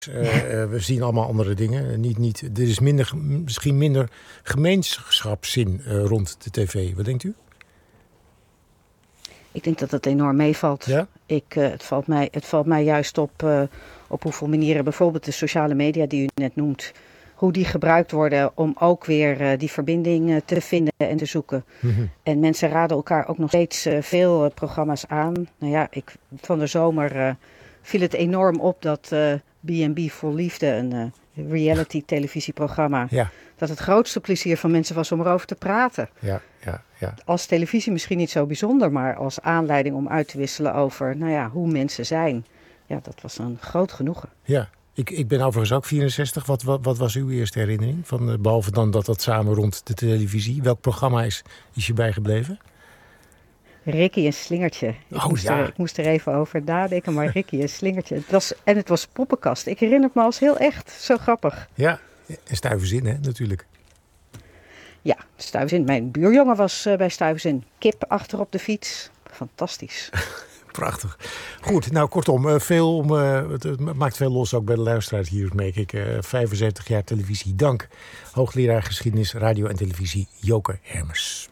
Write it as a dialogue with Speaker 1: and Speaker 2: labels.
Speaker 1: We zien allemaal andere dingen. Er is misschien minder gemeenschapszin rond de tv. Wat denkt u?
Speaker 2: Ik denk dat het enorm meevalt.
Speaker 1: Ja?
Speaker 2: Het valt mij juist op hoeveel manieren bijvoorbeeld de sociale media die u net noemt, hoe die gebruikt worden om ook weer die verbinding te vinden en te zoeken.
Speaker 1: Mm-hmm.
Speaker 2: En mensen raden elkaar ook nog steeds veel programma's aan. Nou ja, van de zomer viel het enorm op dat B&B Vol Liefde, een reality televisieprogramma, dat het grootste plezier van mensen was om erover te praten.
Speaker 1: Ja.
Speaker 2: Als televisie misschien niet zo bijzonder, maar als aanleiding om uit te wisselen over hoe mensen zijn. Ja, dat was een groot genoegen.
Speaker 1: Ja, ik ben overigens ook 64. Wat was uw eerste herinnering? Behalve dan dat samen rond de televisie. Welk programma is je bijgebleven?
Speaker 2: Ricky en Slingertje. Ik moest er even over nadenken, maar Ricky en Slingertje. Het was poppenkast. Ik herinner het me als heel echt. Zo grappig.
Speaker 1: Ja, en Stuyvesant, hè, natuurlijk.
Speaker 2: Ja, Stuyvesant. Mijn buurjongen was bij Stuyvesant. Kip achter op de fiets. Fantastisch.
Speaker 1: Prachtig. Goed, nou kortom, het maakt veel los ook bij de luisteraars hier, merk ik. 75 jaar televisie. Dank, hoogleraar geschiedenis, radio en televisie Joke Hermes.